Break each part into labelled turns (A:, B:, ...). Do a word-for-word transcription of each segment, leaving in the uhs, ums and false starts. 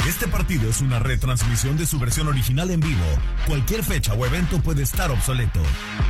A: Este partido es una retransmisión de su versión original en vivo. Cualquier fecha o evento puede estar obsoleto.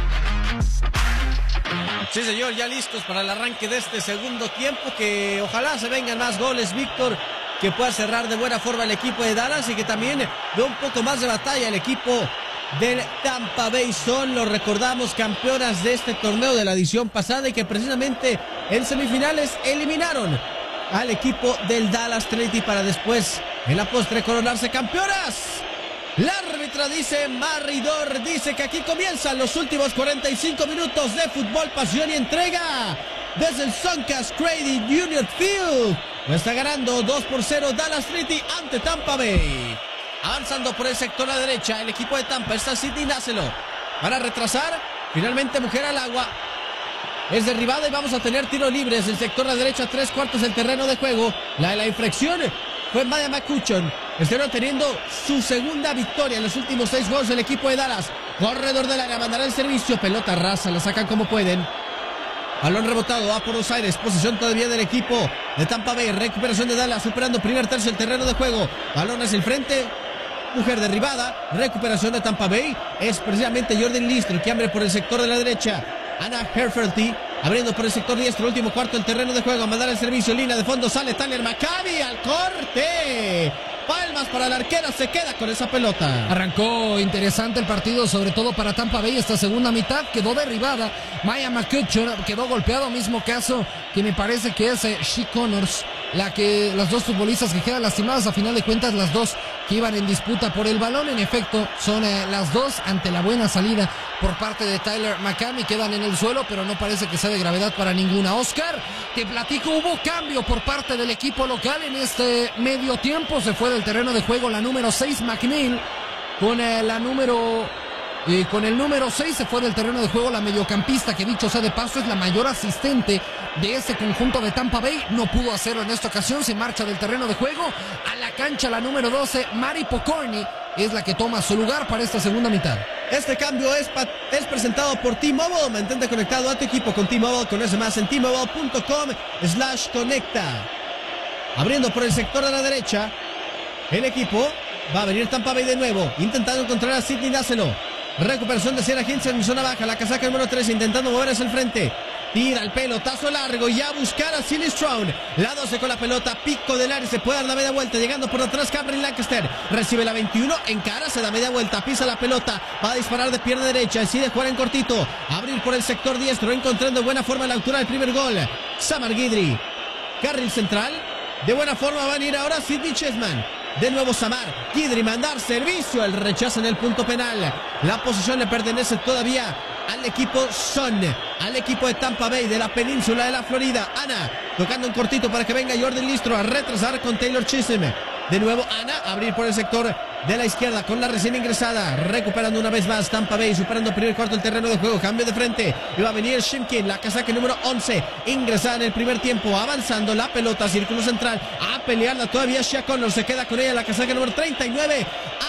B: Sí, señor, ya listos para el arranque de este segundo tiempo, que ojalá se vengan más goles, Víctor, que pueda cerrar de buena forma el equipo de Dallas y que también dé un poco más de batalla el equipo del Tampa Bay. Son, lo recordamos, campeonas de este torneo de la edición pasada y que precisamente en semifinales eliminaron al equipo del Dallas Trinity para después en la postre coronarse campeonas. La árbitra dice, Marridor dice que aquí comienzan los últimos cuarenta y cinco minutos de fútbol, pasión y entrega desde el Suncast Credit Union Field. Lo está ganando dos por cero Dallas Trinity ante Tampa Bay. Avanzando por el sector a la derecha, el equipo de Tampa está Sidney Nácelo para retrasar. Finalmente mujer al agua. Es derribada y vamos a tener tiro libre desde el sector a la derecha, tres cuartos del terreno de juego. La de la infracción fue Maya McCutcheon. Estuvieron teniendo su segunda victoria en los últimos seis juegos del equipo de Dallas. Corredor del área, mandará el servicio. Pelota rasa, la sacan como pueden. Balón rebotado, va por los aires. Posición todavía del equipo de Tampa Bay. Recuperación de Dallas, superando primer tercio del terreno de juego. Balón hacia el frente. Mujer derribada. Recuperación de Tampa Bay. Es precisamente Jordan Listro que abre por el sector de la derecha. Anna Herferty abriendo por el sector diestro, último cuarto del terreno de juego, a mandar el servicio, línea de fondo, sale Tyler McCabe al corte. Palmas para la arquera, se queda con esa pelota.
C: Arrancó interesante el partido, sobre todo para Tampa Bay. Esta segunda mitad quedó derribada. Maya McCutcheon quedó golpeado, mismo caso que me parece que es eh, She Connors, la que, las dos futbolistas que quedan lastimadas, a final de cuentas las dos que iban en disputa por el balón, en efecto son eh, las dos ante la buena salida por parte de Tyler McCabe, quedan en el suelo, pero no parece que sea de gravedad para ninguna. Oscar, te platico, hubo cambio por parte del equipo local en este medio tiempo, se fue del terreno de juego la número seis McNeil, con eh, la número... Y con el número seis se fue del terreno de juego la mediocampista, que dicho sea de paso es la mayor asistente de este conjunto de Tampa Bay. No pudo hacerlo en esta ocasión, se marcha del terreno de juego a la cancha la número doce, Mari Pokorny, es la que toma su lugar para esta segunda mitad.
B: Este cambio es, es presentado por T-Mobile. Mantente conectado a tu equipo con T-Mobile. Conoce más en T-Mobile punto com slash conecta. Abriendo por el sector de la derecha, el equipo va a venir Tampa Bay de nuevo, intentando encontrar a Sidney Nácelo. Recuperación de Sierra Hinson en zona baja, la casaca número tres intentando mover hacia el frente. Tira el pelotazo largo y a buscar a Silly Stroud. La doce con la pelota, pico del área, se puede dar la media vuelta. Llegando por detrás Cameron Lancaster. Recibe la veintiuno, encara, se da media vuelta, pisa la pelota. Va a disparar de pierna derecha, decide jugar en cortito. Abrir por el sector diestro, encontrando buena forma a la altura del primer gol. Samar Guidry. Carril central. De buena forma van a ir ahora Sidney Chessman. De nuevo Samar, Guidry mandar servicio, el rechazo en el punto penal. La posición le pertenece todavía al equipo Son, al equipo de Tampa Bay de la península de la Florida. Ana, tocando un cortito para que venga Jordan Listro a retrasar con Taylor Chisholm. De nuevo Ana, abrir por el sector de la izquierda con la recién ingresada, recuperando una vez más Tampa Bay, superando el primer cuarto del terreno de juego, cambio de frente, y va a venir Shimkin, la casaca número once, ingresada en el primer tiempo, avanzando la pelota, círculo central, a pelearla todavía Shea Connor, se queda con ella la casaca número treinta y nueve,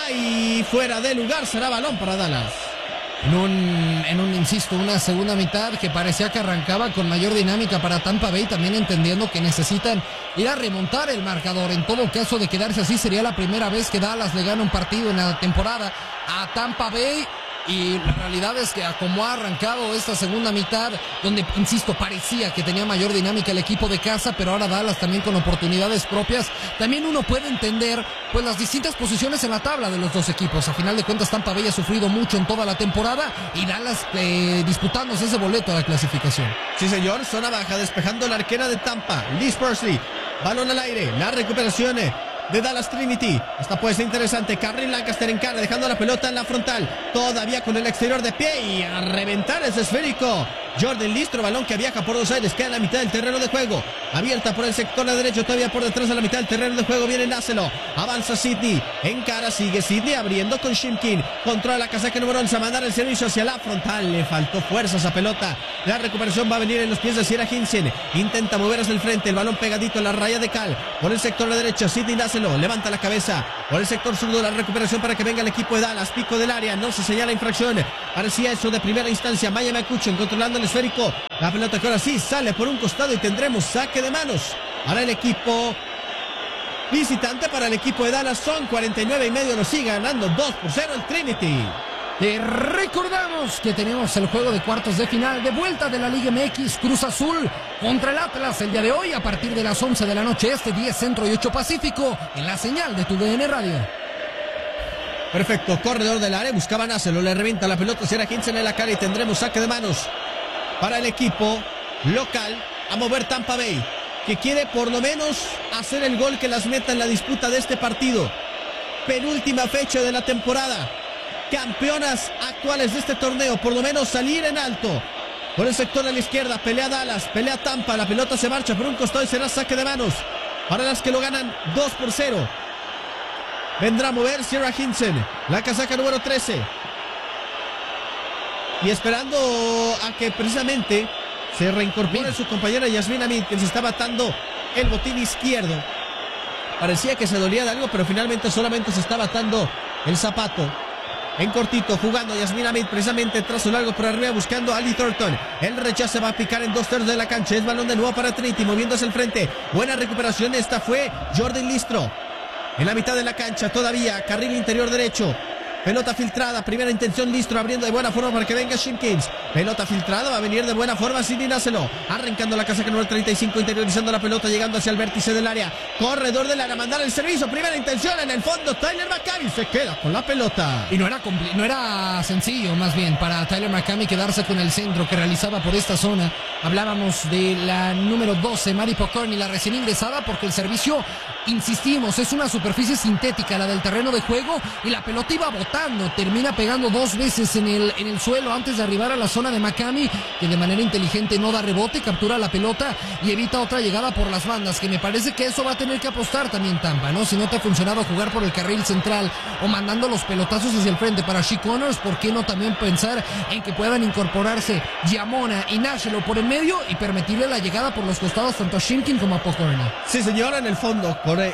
B: ahí fuera de lugar, será balón para Dallas.
C: En un, en un, insisto, una segunda mitad que parecía que arrancaba con mayor dinámica para Tampa Bay, también entendiendo que necesitan ir a remontar el marcador. En todo caso, de quedarse así, sería la primera vez que Dallas le gana un partido en la temporada a Tampa Bay. Y la realidad es que a como ha arrancado esta segunda mitad, donde, insisto, parecía que tenía mayor dinámica el equipo de casa, pero ahora Dallas también con oportunidades propias, también uno puede entender pues las distintas posiciones en la tabla de los dos equipos. A final de cuentas, Tampa Bay ha sufrido mucho en toda la temporada y Dallas eh, disputándose ese boleto a la clasificación.
B: Sí, señor, zona baja, despejando la arquera de Tampa, Liz Persley, balón al aire, la recuperación de Dallas Trinity. Esta puede ser interesante. Carril Lancaster encara, dejando la pelota en la frontal. Todavía con el exterior de pie y a reventar ese esférico. Jordan Listro, balón que viaja por los aires, queda en la mitad del terreno de juego. Abierta por el sector de derecho, todavía por detrás de la mitad del terreno de juego. Viene Nácelo. Avanza Sidney. Encara, sigue Sidney abriendo con Shimkin. Controla la casaca número once. A mandar el servicio hacia la frontal. Le faltó fuerza a esa pelota. La recuperación va a venir en los pies de Sierra Hinson. Intenta mover hacia el frente. El balón pegadito en la raya de cal. Por el sector de derecha, Sidney Nácelo. Levanta la cabeza. Por el sector zurdo, la recuperación para que venga el equipo de Dallas. Pico del área. No se señala infracción. Parecía eso de primera instancia. Maya McCutcheon controlando el esférico. La pelota que ahora sí sale por un costado y tendremos saque de manos. Ahora el equipo visitante para el equipo de Dallas. Son cuarenta y nueve y medio, lo sigue ganando dos por cero el Trinity.
C: Te recordamos que tenemos el juego de cuartos de final de vuelta de la Liga M X, Cruz Azul contra el Atlas el día de hoy a partir de las once de la noche este, diez Centro y ocho Pacífico en la señal de tu D N Radio.
B: Perfecto, corredor del área, buscaba Nacelo, le revienta la pelota, será Hinsen en la cara y tendremos saque de manos para el equipo local a mover Tampa Bay, que quiere por lo menos hacer el gol que las meta en la disputa de este partido. Penúltima fecha de la temporada. Campeonas actuales de este torneo, por lo menos salir en alto. Por el sector de la izquierda, pelea Dallas, pelea Tampa, la pelota se marcha por un costado y será saque de manos para las que lo ganan dos por cero. Vendrá a mover Sierra Hinsen, la casaca número trece. Y esperando a que precisamente se reincorpore su compañera Yasmín Amit, que se está batando el botín izquierdo. Parecía que se dolía de algo, pero finalmente solamente se está batando el zapato. En cortito, jugando Yasmín Amit, precisamente trazo largo por arriba, buscando a Ali Thornton. El rechazo va a picar en dos tercios de la cancha. Es balón de nuevo para Trinity, moviéndose al frente. Buena recuperación, esta fue Jordan Listro. En la mitad de la cancha todavía, carril interior derecho. Pelota filtrada, primera intención, Listro abriendo de buena forma para que venga Shimkins. Pelota filtrada, va a venir de buena forma Sidney Nacelo. Arrancando la casaca número treinta y cinco, interiorizando la pelota, llegando hacia el vértice del área. Corredor del área, mandar el servicio, primera intención en el fondo. Tyler McCammey se queda con la pelota.
C: Y no era, no era sencillo, más bien, para Tyler McCammey quedarse con el centro que realizaba por esta zona. Hablábamos de la número doce, Mari Pokorny, la recién ingresada, porque el servicio, insistimos, es una superficie sintética, la del terreno de juego, y la pelota iba botando. Termina pegando dos veces en el, en el suelo antes de arribar a la zona de McCammey, que de manera inteligente no da rebote, captura la pelota y evita otra llegada por las bandas, que me parece que eso va a tener que apostar también Tampa, ¿no? Si no te ha funcionado jugar por el carril central o mandando los pelotazos hacia el frente para She Connors, ¿por qué no también pensar en que puedan incorporarse Yamona y Nashelo por el medio y permitirle la llegada por los costados tanto a Shimkin como a Pokorny?
B: Sí, señora, en el fondo, corre.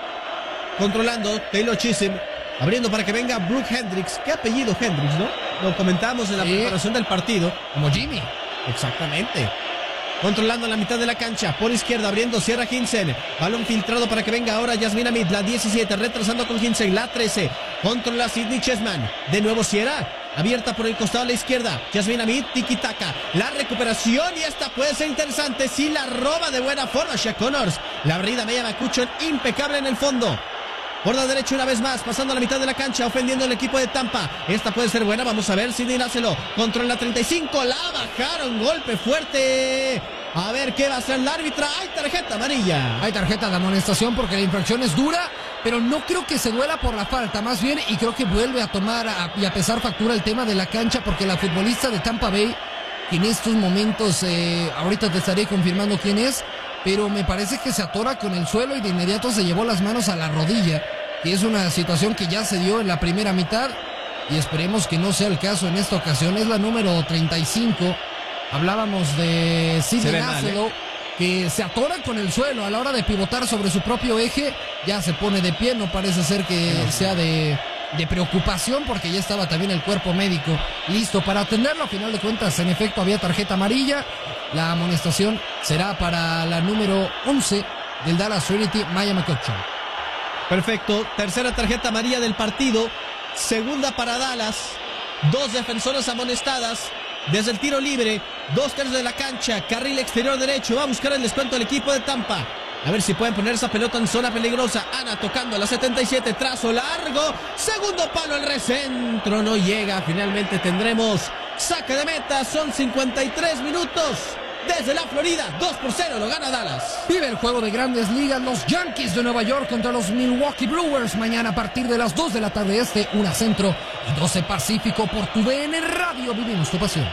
B: Controlando Taylor Chisholm, abriendo para que venga Brooke Hendricks. ¿Qué apellido Hendricks, no? Lo comentamos en la sí. preparación del partido.
C: Como Jimmy.
B: Exactamente. Controlando la mitad de la cancha, por izquierda, abriendo Sierra Hinsen. Balón filtrado para que venga ahora Yasmín Amit, la diecisiete, retrasando con Hinsen, la trece. Controla Sidney Chessman. De nuevo Sierra, abierta por el costado a la izquierda. Yasmín Amit, tiki-taka. La recuperación y esta puede ser interesante si la roba de buena forma Shea Connors. La abrida Maya Makuchon, impecable en el fondo. Por la derecha una vez más, pasando a la mitad de la cancha, ofendiendo al equipo de Tampa. Esta puede ser buena, vamos a ver, Sidney Nacelo. Controla la treinta y cinco, la bajaron, golpe fuerte. A ver qué va a hacer el árbitra. Hay tarjeta amarilla.
C: Hay tarjeta de amonestación porque la infracción es dura, pero no creo que se duela por la falta, más bien, y creo que vuelve a tomar a, y a pesar factura el tema de la cancha, porque la futbolista de Tampa Bay, que en estos momentos, eh, ahorita te estaré confirmando quién es, pero me parece que se atora con el suelo y de inmediato se llevó las manos a la rodilla, y es una situación que ya se dio en la primera mitad, y esperemos que no sea el caso en esta ocasión. Es la número treinta y cinco, hablábamos de Sidney Nacelo, ¿eh? Que se atora con el suelo a la hora de pivotar sobre su propio eje, ya se pone de pie, no parece ser que no, sea de... de preocupación, porque ya estaba también el cuerpo médico listo para atenderlo. A final de cuentas, en efecto, había tarjeta amarilla. La amonestación será para la número once del Dallas Trinity, Maya McCutcheon.
B: Perfecto, tercera tarjeta amarilla del partido, segunda para Dallas, dos defensoras amonestadas. Desde el tiro libre, dos tercios de la cancha, carril exterior derecho, va a buscar el descuento el equipo de Tampa. A ver si pueden poner esa pelota en zona peligrosa. Ana tocando la setenta y siete, trazo largo, segundo palo, el recentro no llega. Finalmente tendremos saque de meta, son cincuenta y tres minutos. Desde la Florida, dos por cero, lo gana Dallas.
C: Vive el juego de Grandes Ligas, los Yankees de Nueva York contra los Milwaukee Brewers. Mañana a partir de las dos de la tarde este, una centro y doce pacífico por tu D N Radio. Vivimos tu pasión.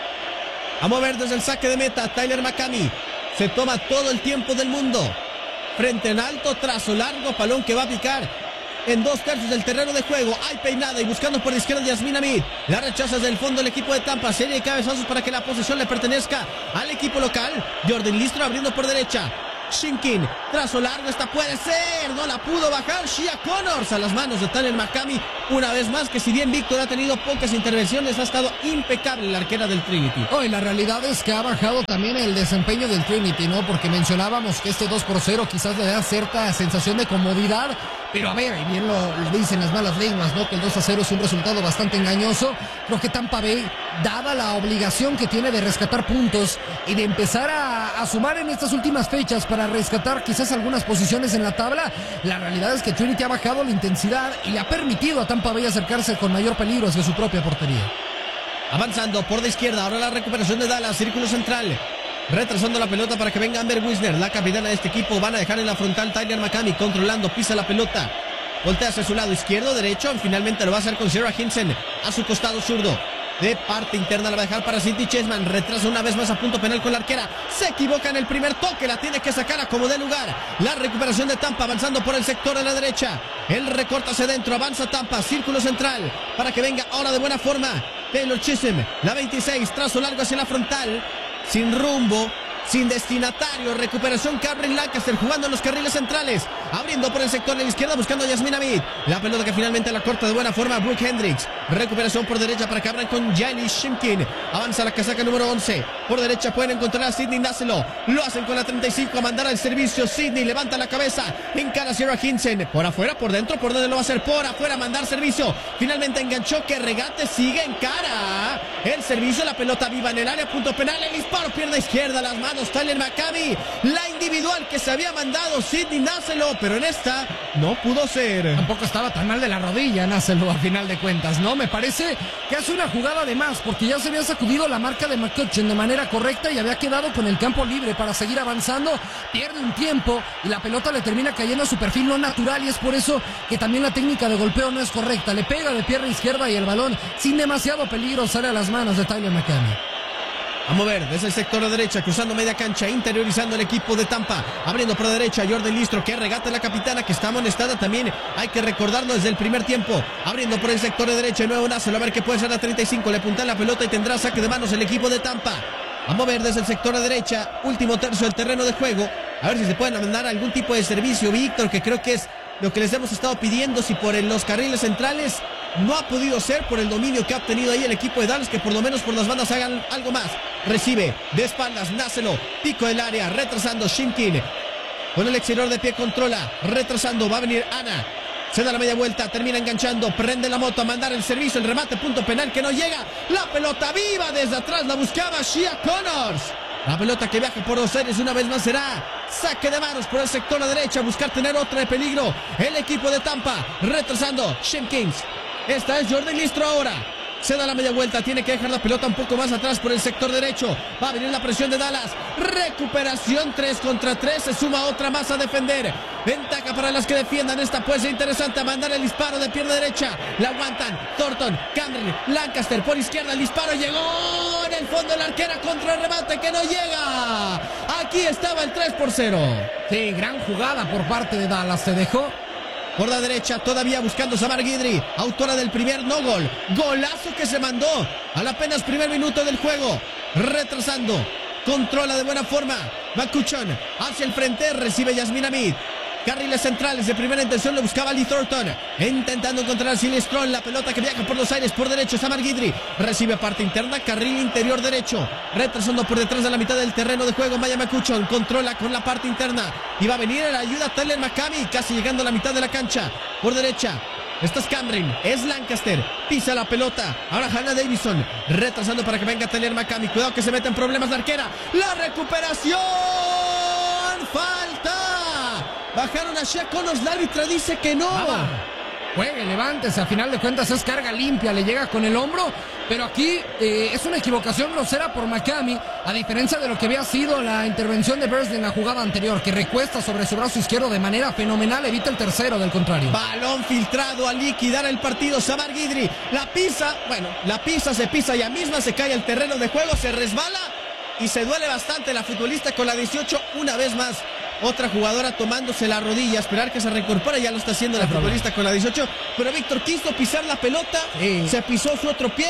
B: A mover desde el saque de meta, Tyler McCammey. Se toma todo el tiempo del mundo. Frente en alto, trazo largo, balón que va a picar en dos tercios del terreno de juego. Hay peinada y buscando por la izquierda Yasmín Amit. La rechaza desde el fondo el equipo de Tampa. Serie de cabezazos para que la posesión le pertenezca al equipo local. Jordan Listro abriendo por derecha. Shinkin, trazo largo, esta puede ser, no la pudo bajar. Shia Connors a las manos de Tyler McCamey. Una vez más, que si bien Víctor ha tenido pocas intervenciones, ha estado impecable la arquera del Trinity.
C: Oh, y la realidad es que ha bajado también el desempeño del Trinity, ¿no? Porque mencionábamos que este dos por cero quizás le da cierta sensación de comodidad. Pero a ver, y bien lo, lo dicen las malas lenguas, ¿no? Que el dos a cero es un resultado bastante engañoso. Creo que Tampa Bay, dada la obligación que tiene de rescatar puntos y de empezar a, a sumar en estas últimas fechas para rescatar quizás algunas posiciones en la tabla, la realidad es que Trinity ha bajado la intensidad y le ha permitido a Tampa Bay acercarse con mayor peligro hacia su propia portería.
B: Avanzando por de izquierda, ahora la recuperación de Dallas, círculo central. Retrasando la pelota para que venga Amber Wisner, la capitana de este equipo. Van a dejar en la frontal Tyler McCamey, controlando, pisa la pelota. Voltea hacia su lado izquierdo, derecho. Finalmente lo va a hacer con Sierra Hinson a su costado zurdo. De parte interna la va a dejar para Cindy Chessman. Retrasa una vez más a punto penal con la arquera. Se equivoca en el primer toque, la tiene que sacar a como dé lugar. La recuperación de Tampa avanzando por el sector de la derecha. El recorta hacia adentro, avanza Tampa, círculo central para que venga ahora de buena forma Taylor Chisholm, la veintiséis, trazo largo hacia la frontal. Sin rumbo, sin destinatario, recuperación Cameron Lancaster jugando en los carriles centrales, abriendo por el sector de la izquierda buscando a Yasmin Hamid, la pelota que finalmente la corta de buena forma Brooke Hendricks, recuperación por derecha para que abran con Jailey Shimkin, avanza la casaca número once, por derecha pueden encontrar a Sidney Nacelo, lo hacen con la treinta y cinco, a mandar al servicio. Sidney levanta la cabeza, encara a Sierra Hinson, por afuera, por dentro, por donde lo va a hacer, por afuera, mandar servicio, finalmente enganchó, que regate, sigue en cara, el servicio, la pelota viva en el área, punto penal, el disparo, pierna izquierda, las manos Tyler McCamey, la individual que se había mandado Sidney Nacelo, pero en esta no pudo ser.
C: Tampoco estaba tan mal de la rodilla Nacelo a final de cuentas, ¿no? Me parece que hace una jugada de más, porque ya se había sacudido la marca de McCutcheon de manera correcta y había quedado con el campo libre para seguir avanzando, pierde un tiempo y la pelota le termina cayendo a su perfil no natural, y es por eso que también la técnica de golpeo no es correcta, le pega de pierna izquierda y el balón sin demasiado peligro sale a las manos de Tyler McCamey.
B: A mover desde el sector de derecha, cruzando media cancha, interiorizando el equipo de Tampa, abriendo por derecha Jordan Listro, que regata la capitana, que está amonestada también, hay que recordarlo desde el primer tiempo, abriendo por el sector de derecha, de nuevo Nacelo, a ver qué puede ser la treinta y cinco, le apuntan la pelota y tendrá saque de manos el equipo de Tampa. A mover desde el sector de derecha, último tercio del terreno de juego, a ver si se pueden mandar algún tipo de servicio, Víctor, que creo que es lo que les hemos estado pidiendo, si por los carriles centrales no ha podido ser, por el dominio que ha obtenido ahí el equipo de Dallas, que por lo menos por las bandas hagan algo más. Recibe de espaldas Nacelo, pico del área, retrasando Shimkin, con el exterior de pie controla, retrasando, va a venir Ana, se da la media vuelta, termina enganchando, prende la moto a mandar el servicio, el remate, punto penal que no llega, la pelota viva desde atrás, la buscaba Shia Connors. La pelota que viaja por los aires una vez más será saque de manos por el sector a la derecha, buscar tener otra de peligro. El equipo de Tampa retrasando Shimkins. Esta es Jordan Listro ahora. Se da la media vuelta, tiene que dejar la pelota un poco más atrás por el sector derecho. Va a venir la presión de Dallas. Recuperación tres contra tres. Se suma otra más a defender. Ventaja para las que defiendan. Esta puede ser interesante. A mandar el disparo de pierna derecha. La aguantan Thornton, Cameron, Lancaster por izquierda. El disparo llegó en el fondo de la arquera contra el remate que no llega. Aquí estaba el tres por cero.
C: Sí, gran jugada por parte de Dallas. Se dejó
B: por la derecha, todavía buscando Samar Guidry, autora del primer no gol. Golazo que se mandó al apenas primer minuto del juego. Retrasando, controla de buena forma McCutcheon hacia el frente, recibe Yasmin Hamid. Carriles centrales de primera intención, lo buscaba Lee Thornton, intentando encontrar a Silly Strong, la pelota que viaja por los aires por derecho, Samar Guidry, recibe parte interna, carril interior derecho, retrasando por detrás de la mitad del terreno de juego, Maya McCutcheon, controla con la parte interna, y va a venir a la ayuda Tyler McCamey, casi llegando a la mitad de la cancha, por derecha. Esta es Cameron, es Lancaster, pisa la pelota, ahora Hannah Davison, retrasando para que venga Tyler McCamey, cuidado que se mete en problemas la arquera, la recuperación, falta. Bajaron a Shia Connors, la árbitra dice que no.
C: Nada. Juegue, levántese, a final de cuentas es carga limpia, le llega con el hombro, pero aquí eh, es una equivocación grosera por McCamey, a diferencia de lo que había sido la intervención de Burst en la jugada anterior, que recuesta sobre su brazo izquierdo de manera fenomenal, evita el tercero del contrario.
B: Balón filtrado a liquidar el partido, Samar Guidry, la pisa, bueno, la pisa, se pisa ella misma, se cae al terreno de juego, se resbala y se duele bastante la futbolista con la dieciocho, una vez más. Otra jugadora tomándose la rodilla, esperar que se reincorpore, ya lo está haciendo la futbolista con la dieciocho, pero Víctor quiso pisar la pelota, sí. Se pisó su otro pie,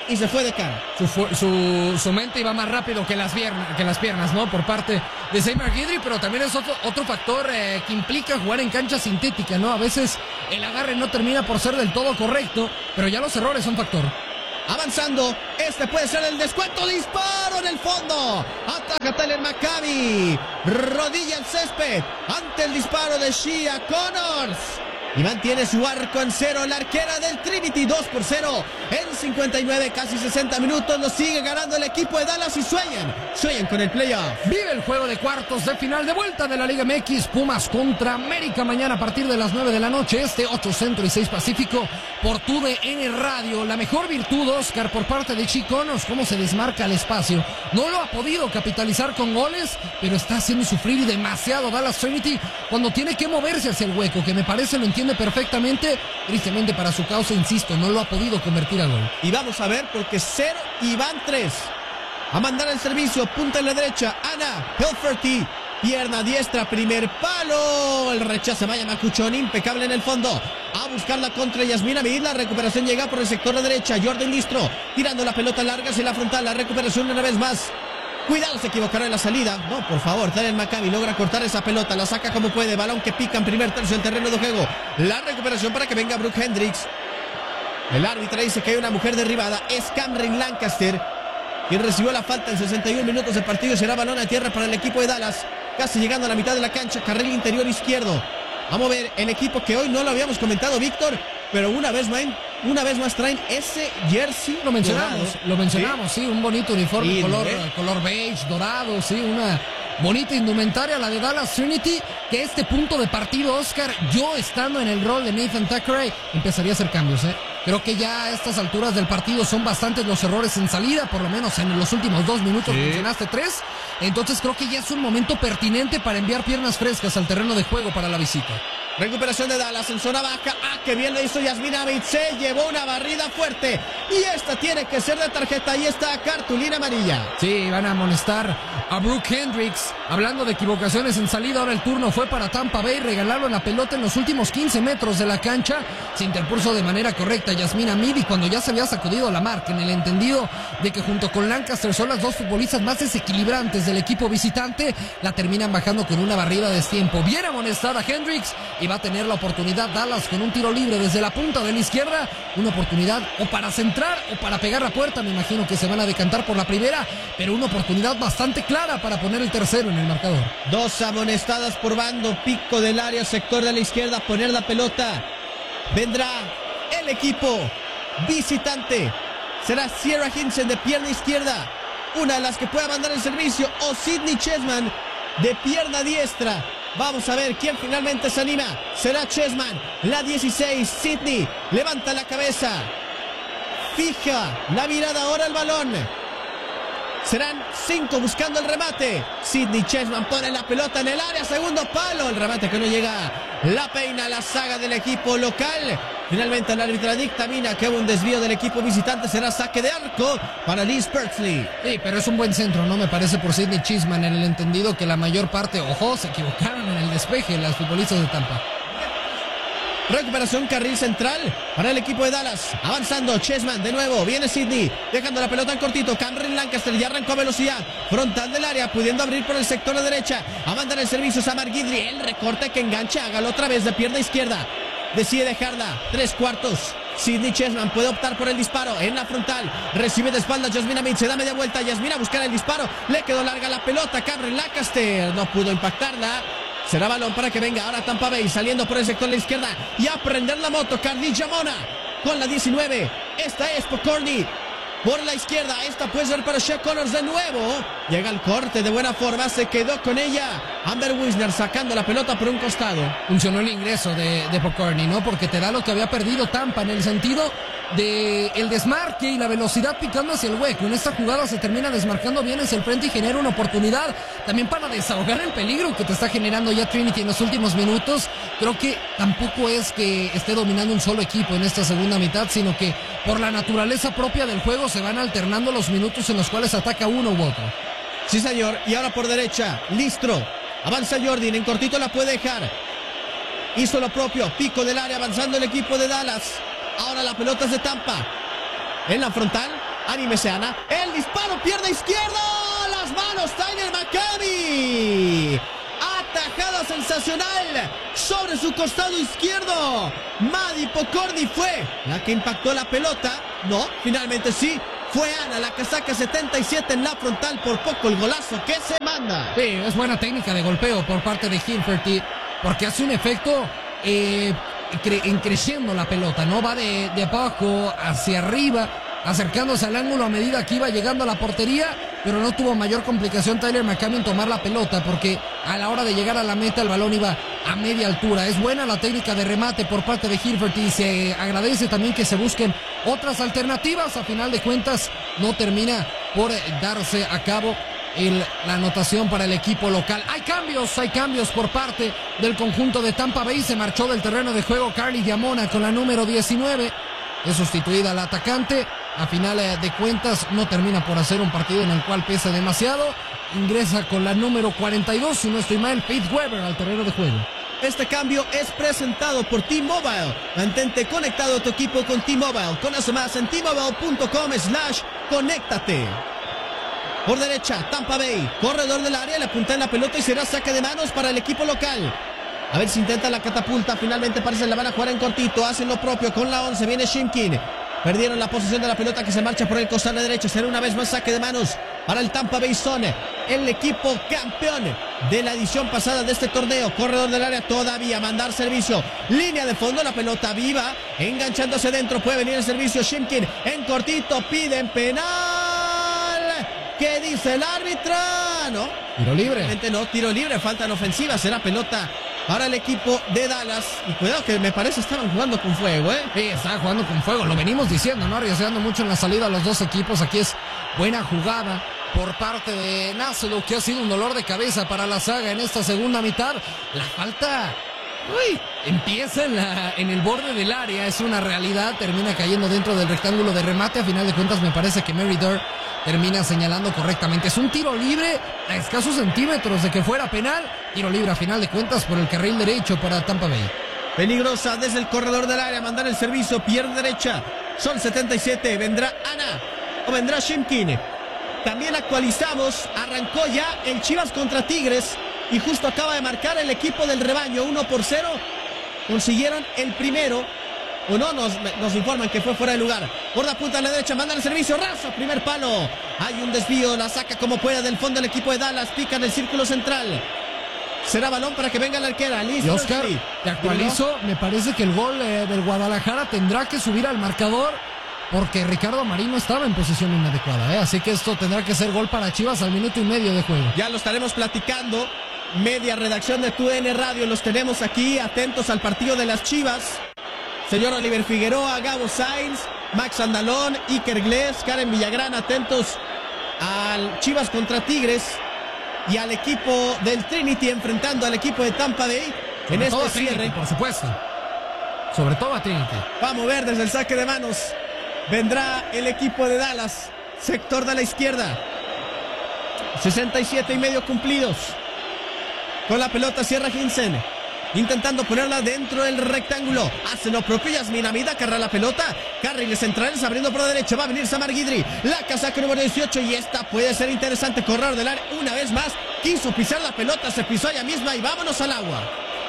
B: y se fue de cara.
C: Su, su, su mente iba más rápido que las, piernas, que las piernas, ¿no? Por parte de Seymour Guidry, pero también es otro, otro factor eh, que implica jugar en cancha sintética, ¿no? A veces el agarre no termina por ser del todo correcto, pero ya los errores son factor.
B: Avanzando, este puede ser el descuento, disparo en el fondo, ataca Tyler McCabe, rodilla el césped, ante el disparo de Shia Connors, y mantiene su arco en cero, la arquera del Trinity, dos por cero, en cincuenta y nueve, casi sesenta minutos, lo sigue ganando el equipo de Dallas y sueñan, sueñan con el playoff.
C: Vive el juego de cuartos de final de vuelta de la Liga M X, Pumas contra América, mañana a partir de las nueve de la noche, este ocho Centro y seis Pacífico, por Tu D N Radio. La mejor virtud, Oscar, por parte de Shea Connors, cómo se desmarca el espacio. No lo ha podido capitalizar con goles, pero está haciendo sufrir demasiado Dallas Trinity cuando tiene que moverse hacia el hueco, que me parece lo entiende perfectamente. Tristemente para su causa, insisto, no lo ha podido convertir a gol.
B: Y vamos a ver, porque cero y van tres. A mandar el servicio, punta en la derecha, Ana Hilferty, pierna diestra, primer palo, el rechace Maya Macuchón, impecable en el fondo, a buscarla contra Yasmina Meid, la recuperación llega por el sector de derecha, Jordan Listro, tirando la pelota larga hacia la frontal, la recuperación una vez más, cuidado, se equivocará en la salida, no, por favor, Tyler McCabe logra cortar esa pelota, la saca como puede, balón que pica en primer tercio del terreno de juego, la recuperación para que venga Brooke Hendricks, el árbitro dice que hay una mujer derribada, es Cameron Lancaster, quien recibió la falta en sesenta y uno minutos de partido, será balón a tierra para el equipo de Dallas, casi llegando a la mitad de la cancha, carril interior izquierdo, a mover el equipo que hoy no lo habíamos comentado, Víctor, pero una vez más, una vez más traen ese jersey.
C: Lo mencionamos,
B: dorado.
C: lo mencionamos, sí, sí un bonito uniforme
B: y
C: color,
B: ¿eh?
C: color beige, dorado, sí, una bonita indumentaria, la de Dallas Trinity, que este punto de partido, Oscar, yo estando en el rol de Nathan Thackeray, empezaría a hacer cambios, ¿eh? Creo que ya a estas alturas del partido son bastantes los errores en salida, por lo menos en los últimos dos minutos sí. mencionaste tres. Entonces creo que ya es un momento pertinente para enviar piernas frescas al terreno de juego para la visita.
B: Recuperación de Dallas en zona baja. Ah, que bien lo hizo Yasmina Meid. Se llevó una barrida fuerte. Y esta tiene que ser de tarjeta. Ahí está, cartulina amarilla.
C: Sí, van a amonestar a Brooke Hendricks. Hablando de equivocaciones en salida, ahora el turno fue para Tampa Bay. Regalaron la pelota en los últimos quince metros de la cancha. Se interpuso de manera correcta Yasmina Meid. Y cuando ya se había sacudido la marca, en el entendido de que junto con Lancaster son las dos futbolistas más desequilibrantes del equipo visitante, la terminan bajando con una barrida a destiempo. Bien amonestada Hendricks. Y va a tener la oportunidad Dallas con un tiro libre desde la punta de la izquierda, una oportunidad o para centrar o para pegar la puerta, me imagino que se van a decantar por la primera, pero una oportunidad bastante clara para poner el tercero en el marcador.
B: Dos amonestadas por bando, pico del área, sector de la izquierda, poner la pelota, vendrá el equipo visitante, será Sierra Hinson de pierna izquierda, una de las que pueda mandar el servicio, o Sidney Chessman de pierna diestra. Vamos a ver quién finalmente se anima. Será Chessman, la dieciséis. Sidney levanta la cabeza, fija la mirada ahora al balón. Serán cinco buscando el remate. Sidney Chessman pone la pelota en el área, segundo palo, el remate que no llega. La peina la saga del equipo local. Finalmente el árbitro dictamina que hubo un desvío del equipo visitante. Será saque de arco para Liz Pertley.
C: Sí, pero es un buen centro, ¿no? Me parece por Sidney Chessman, en el entendido que la mayor parte, ojo, se equivocaron en el despeje las futbolistas de Tampa.
B: Recuperación carril central para el equipo de Dallas. Avanzando Chessman de nuevo. Viene Sidney dejando la pelota en cortito. Cameron Lancaster ya arrancó a velocidad. Frontal del área, pudiendo abrir por el sector de derecha. A mandar el servicio Samar Guidry. El recorte que engancha. Hágalo otra vez de pierna izquierda. Decide dejarla. Tres cuartos. Sidney Chessman puede optar por el disparo en la frontal. Recibe de espalda Yasmina Meid. Se da media vuelta. Yasmina a buscar el disparo. Le quedó larga la pelota. Cameron Lancaster no pudo impactarla. Será balón para que venga ahora Tampa Bay saliendo por el sector de la izquierda y a prender la moto. Carly Jamona con la diecinueve. Esta es Pokorny por la izquierda. Esta puede ser para Shea Connors de nuevo. Llega el corte de buena forma. Se quedó con ella Amber Wisner sacando la pelota por un costado.
C: Funcionó el ingreso de, de Pokorny, ¿no? Porque te da lo que había perdido Tampa en el sentido de el desmarque y la velocidad picando hacia el hueco. En esta jugada se termina desmarcando bien hacia el frente y genera una oportunidad también para desahogar el peligro que te está generando ya Trinity en los últimos minutos. Creo que tampoco es que esté dominando un solo equipo en esta segunda mitad, sino que por la naturaleza propia del juego se van alternando los minutos en los cuales ataca uno u otro.
B: Sí, señor. Y ahora por derecha, Listro. Avanza Jordan, en cortito la puede dejar. Hizo lo propio, pico del área, avanzando el equipo de Dallas. Ahora la pelota es de Tampa. En la frontal, Anímese, Ana. El disparo, pierna izquierda. Las manos, Tyler McCamey. Atajada sensacional sobre su costado izquierdo. Madi Pokorny fue la que impactó la pelota. No, finalmente sí. Fue Ana la que saca setenta y siete en la frontal. Por poco el golazo que se manda.
C: Sí, es buena técnica de golpeo por parte de Hilferty, porque hace un efecto eh, cre en creciendo la pelota, ¿no? Va de, de abajo hacia arriba, acercándose al ángulo a medida que iba llegando a la portería, pero no tuvo mayor complicación Tyler McCamey en tomar la pelota, porque a la hora de llegar a la meta el balón iba a media altura. Es buena la técnica de remate por parte de Hilferty y se agradece también que se busquen otras alternativas. A final de cuentas no termina por darse a cabo el, la anotación para el equipo local. Hay cambios, hay cambios por parte del conjunto de Tampa Bay. Se marchó del terreno de juego Carly Diamona con la número diecinueve. Es sustituida la atacante. A final de cuentas no termina por hacer un partido en el cual pesa demasiado. Ingresa con la número cuarenta y dos, si no estoy mal, Faith Weber al terreno de juego.
B: Este cambio es presentado por T-Mobile. Mantente conectado a tu equipo con T-Mobile. Conoce más en T-Mobile.com slash conéctate. Por derecha, Tampa Bay. Corredor del área, le apunta en la pelota y será saque de manos para el equipo local. A ver si intenta la catapulta. Finalmente parece que la van a jugar en cortito. Hacen lo propio con la once. Viene Shimkin. Perdieron la posición de la pelota que se marcha por el costado derecho. Será una vez más saque de manos para el Tampa Bay Zone, el equipo campeón de la edición pasada de este torneo. Corredor del área todavía, mandar servicio. Línea de fondo, la pelota viva, enganchándose dentro. Puede venir el servicio. Shimkin en cortito, piden penal. ¿Qué dice el árbitro? No.
C: Tiro libre.
B: No, tiro libre, falta en ofensiva. Será pelota para el equipo de Dallas. Y cuidado que me parece estaban jugando con fuego, ¿eh?
C: Sí, estaban jugando con fuego. Lo venimos diciendo, ¿no? Arriesgando mucho en la salida a los dos equipos. Aquí es buena jugada por parte de Nasselo, que ha sido un dolor de cabeza para la saga en esta segunda mitad. La falta, uy, empieza en, la, en el borde del área. Es una realidad. Termina cayendo dentro del rectángulo de remate. A final de cuentas me parece que Mary Durr termina señalando correctamente. Es un tiro libre a escasos centímetros de que fuera penal. Tiro libre a final de cuentas por el carril derecho para Tampa Bay.
B: Peligrosa desde el corredor del área. Mandar el servicio. Pierna derecha. Son setenta y siete. Vendrá Ana o vendrá Shimkin. También actualizamos. Arrancó ya el Chivas contra Tigres. Y justo acaba de marcar el equipo del rebaño. uno por cero. Consiguieron el primero. O no, nos, nos informan que fue fuera de lugar. Por la punta a la derecha, mandan el servicio. Raza, primer palo. Hay un desvío, la saca como pueda del fondo el equipo de Dallas. Pica en el círculo central. Será balón para que venga la arquera. Listo.
C: Y Oscar, te actualizo. Me parece que el gol eh, del Guadalajara tendrá que subir al marcador, porque Ricardo Marín no estaba en posición inadecuada, ¿eh? Así que esto tendrá que ser gol para Chivas al minuto y medio de juego.
B: Ya lo estaremos platicando. Media redacción de T U D N Radio. Los tenemos aquí atentos al partido de las Chivas. Señor Oliver Figueroa, Gabo Sainz, Max Andalón, Iker Gles, Karen Villagrán, atentos al Chivas contra Tigres y al equipo del Trinity enfrentando al equipo de Tampa Bay en este
C: todo
B: cierre.
C: Trinity, por supuesto. Sobre todo a Trinity.
B: Va a mover desde el saque de manos. Vendrá el equipo de Dallas, sector de la izquierda. sesenta y siete y medio cumplidos. Con la pelota cierra Hinsen. Intentando ponerla dentro del rectángulo. Hace lo propio Yasmin Amida. Carga la pelota. Carriles centrales abriendo por la derecha. Va a venir Samar Guidry. La casaca número dieciocho. Y esta puede ser interesante. Correr del área una vez más. Quiso pisar la pelota. Se pisó ella misma. Y vámonos al agua.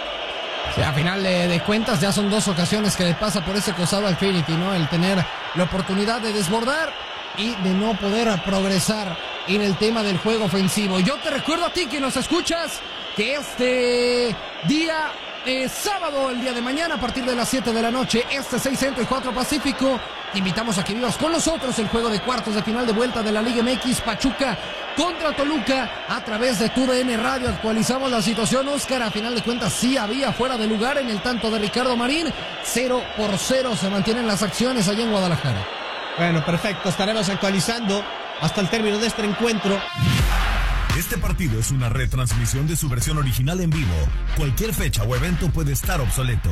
C: Sí, a final de, de cuentas ya son dos ocasiones que le pasa por ese costado al Trinity, ¿no? El tener la oportunidad de desbordar y de no poder progresar en el tema del juego ofensivo. Yo te recuerdo a ti que nos escuchas que este día eh, sábado, el día de mañana, a partir de las siete de la noche, este seis Centro y cuatro Pacífico, te invitamos a que vivas con nosotros el juego de cuartos de final de vuelta de la Liga M X, Pachuca contra Toluca, a través de T U D N Radio. Actualizamos la situación, Oscar. A final de cuentas sí había fuera de lugar en el tanto de Ricardo Marín. Cero por cero se mantienen las acciones allá en Guadalajara.
B: Bueno, perfecto, estaremos actualizando hasta el término de este encuentro.
A: Este partido es una retransmisión de su versión original en vivo. Cualquier fecha o evento puede estar obsoleto.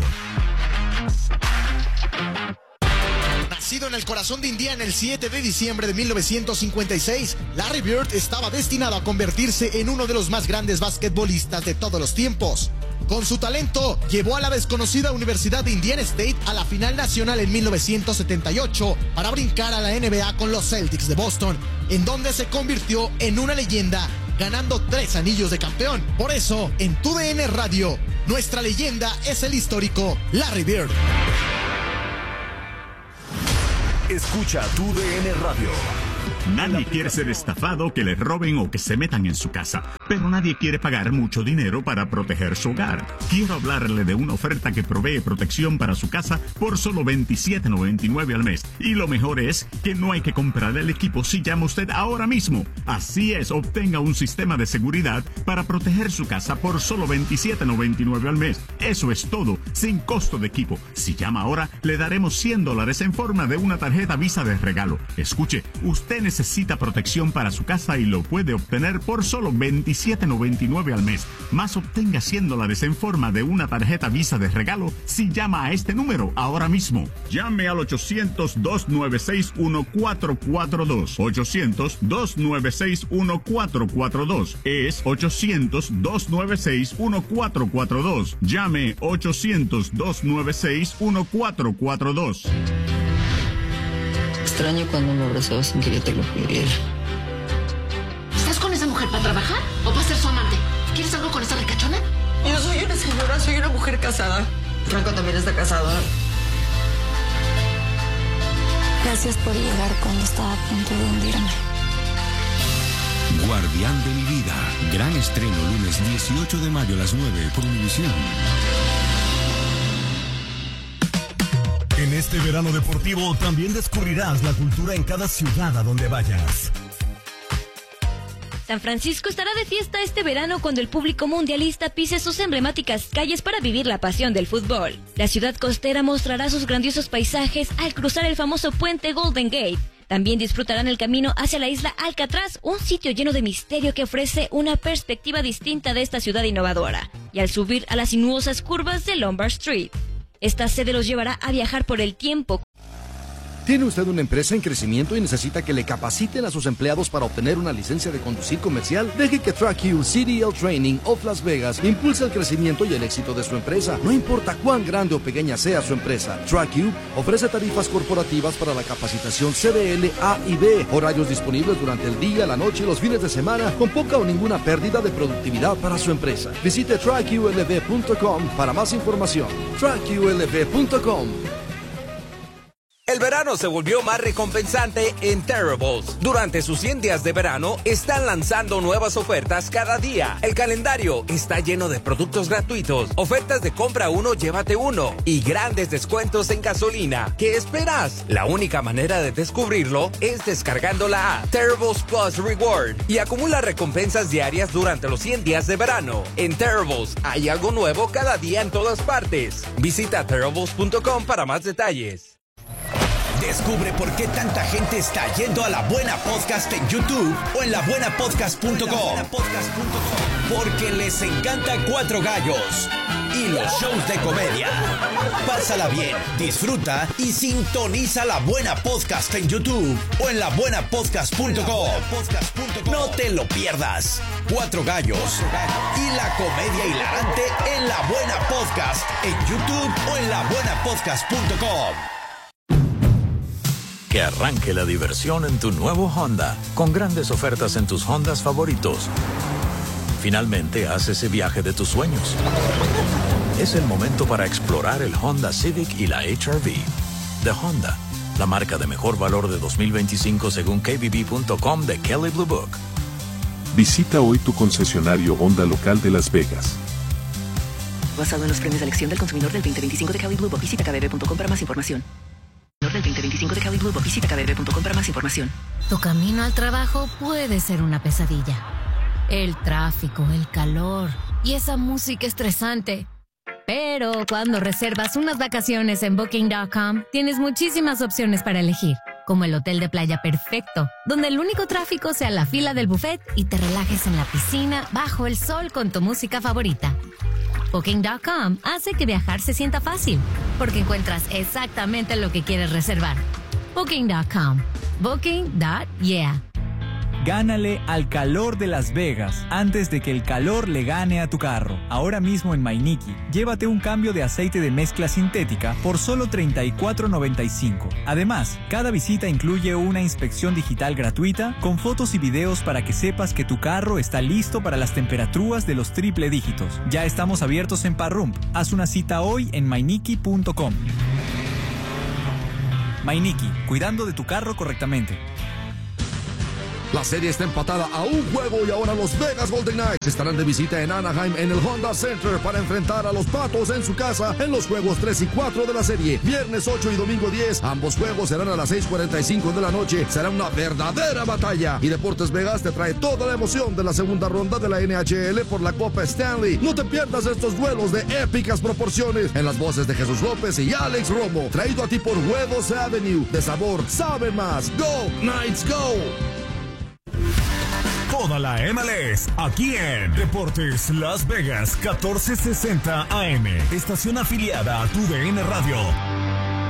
D: Nacido en el corazón de Indiana el siete de diciembre de mil novecientos cincuenta y seis, Larry Bird estaba destinado a convertirse en uno de los más grandes basquetbolistas de todos los tiempos. Con su talento, llevó a la desconocida Universidad de Indiana State a la final nacional en mil novecientos setenta y ocho para brincar a la N B A con los Celtics de Boston, en donde se convirtió en una leyenda, ganando tres anillos de campeón. Por eso, en Tu D N Radio, nuestra leyenda es el histórico Larry Bird.
A: Escucha Tu D N Radio.
E: Nadie quiere ser estafado, que le roben o que se metan en su casa, pero nadie quiere pagar mucho dinero para proteger su hogar. Quiero hablarle de una oferta que provee protección para su casa por solo veintisiete noventa y nueve al mes. Y lo mejor es que no hay que comprar el equipo si llama usted ahora mismo. Así es, obtenga un sistema de seguridad para proteger su casa por solo veintisiete noventa y nueve al mes. Eso es todo, sin costo de equipo. Si llama ahora, le daremos cien dólares en forma de una tarjeta Visa de regalo. Escuche, usted necesita protección para su casa y lo puede obtener por solo veintisiete noventa y nueve al mes. Más, obtenga cien dólares en forma de una tarjeta Visa de regalo si llama a este número ahora mismo. Llame al ochocientos, dos nueve seis, uno cuatro cuatro dos. ochocientos, dos nueve seis, uno cuatro cuatro dos. Es ochocientos, dos nueve seis, uno cuatro cuatro dos. Llame ochocientos, dos nueve seis, uno cuatro cuatro dos.
F: Extraño cuando me abrazabas sin que yo te lo pidiera.
G: ¿Estás con esa mujer para trabajar o para ser su amante? ¿Quieres algo con esa ricachona?
F: Yo soy una señora, soy una mujer casada. Franco también está casado.
H: Gracias por llegar cuando estaba a punto de hundirme.
I: Guardián de mi vida. Gran estreno lunes dieciocho de mayo a las nueve por Univisión.
A: En este verano deportivo también descubrirás la cultura en cada ciudad a donde vayas.
J: San Francisco estará de fiesta este verano cuando el público mundialista pise sus emblemáticas calles para vivir la pasión del fútbol. La ciudad costera mostrará sus grandiosos paisajes al cruzar el famoso puente Golden Gate. También disfrutarán el camino hacia la isla Alcatraz, un sitio lleno de misterio que ofrece una perspectiva distinta de esta ciudad innovadora, y al subir a las sinuosas curvas de Lombard Street. Esta sede los llevará a viajar por el tiempo.
K: ¿Tiene usted una empresa en crecimiento y necesita que le capaciten a sus empleados para obtener una licencia de conducir comercial? Deje que TrackU C D L Training of Las Vegas impulse el crecimiento y el éxito de su empresa. No importa cuán grande o pequeña sea su empresa, TrackU ofrece tarifas corporativas para la capacitación C D L A y B, horarios disponibles durante el día, la noche y los fines de semana, con poca o ninguna pérdida de productividad para su empresa. Visite track U L V punto com para más información. track U L V punto com.
L: El verano se volvió más recompensante en Terribles. Durante sus cien días de verano, están lanzando nuevas ofertas cada día. El calendario está lleno de productos gratuitos, ofertas de compra uno, llévate uno y grandes descuentos en gasolina. ¿Qué esperas? La única manera de descubrirlo es descargando la app Terribles Plus Reward y acumula recompensas diarias durante los cien días de verano. En Terribles hay algo nuevo cada día en todas partes. Visita terribles punto com para más detalles.
A: Descubre por qué tanta gente está yendo a La Buena Podcast en YouTube o en la buena podcast punto com. Porque les encanta Cuatro Gallos y los shows de comedia. Pásala bien, disfruta y sintoniza La Buena Podcast en YouTube o en la buena podcast punto com. No te lo pierdas. Cuatro Gallos y la comedia hilarante en La Buena Podcast en YouTube o en la buena podcast punto com.
M: Que arranque la diversión en tu nuevo Honda, con grandes ofertas en tus Hondas favoritos. Finalmente, haz ese viaje de tus sueños. Es el momento para explorar el Honda Civic y la H R V. De Honda, la marca de mejor valor de dos mil veinticinco según K B B punto com de Kelley Blue Book.
N: Visita hoy tu concesionario Honda local de Las Vegas.
O: Basado en los premios de elección del consumidor del veinte veinticinco de Kelley Blue Book, visita k b b punto com para más información. Del veinte veinticinco de Kelley Blue Book, visita k b b punto com para más información.
P: Tu camino al trabajo puede ser una pesadilla. El tráfico, el calor y esa música estresante. Pero cuando reservas unas vacaciones en booking punto com, tienes muchísimas opciones para elegir, como el hotel de playa perfecto, donde el único tráfico sea la fila del buffet y te relajes en la piscina bajo el sol con tu música favorita. booking punto com hace que viajar se sienta fácil, porque encuentras exactamente lo que quieres reservar. booking punto com. Booking. Yeah.
Q: Gánale al calor de Las Vegas antes de que el calor le gane a tu carro. Ahora mismo en Mainiki, llévate un cambio de aceite de mezcla sintética por solo treinta y cuatro noventa y cinco. Además, cada visita incluye una inspección digital gratuita con fotos y videos para que sepas que tu carro está listo para las temperaturas de los triple dígitos. Ya estamos abiertos en Parrump. Haz una cita hoy en mainiki punto com. Mainiki, cuidando de tu carro correctamente.
K: La serie está empatada a un juego y ahora los Vegas Golden Knights estarán de visita en Anaheim en el Honda Center para enfrentar a los Patos en su casa en los juegos tres y cuatro de la serie. Viernes ocho y domingo diez, ambos juegos serán a las seis cuarenta y cinco de la noche. Será una verdadera batalla. Y Deportes Vegas te trae toda la emoción de la segunda ronda de la N H L por la Copa Stanley. No te pierdas estos duelos de épicas proporciones en las voces de Jesús López y Alex Romo. Traído a ti por Huevos Avenue. De sabor, saben más. Go Knights, go.
R: Toda la M L S aquí en Deportes Las Vegas catorce sesenta A M, estación afiliada a tu D N Radio.